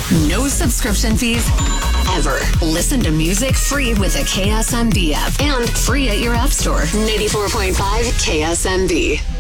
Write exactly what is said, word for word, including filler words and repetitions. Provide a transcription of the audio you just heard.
No subscription fees ever. Listen to music free with the K S M B app and free at your app store. ninety-four point five K S M B.